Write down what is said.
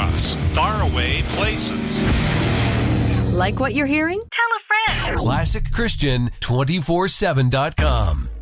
across faraway places. Like what you're hearing? Tell a friend. ClassicChristian247.com.